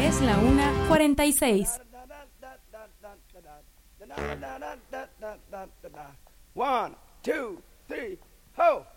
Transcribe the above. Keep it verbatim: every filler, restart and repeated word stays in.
Es la una cuarenta y seis. One, two, three, ho.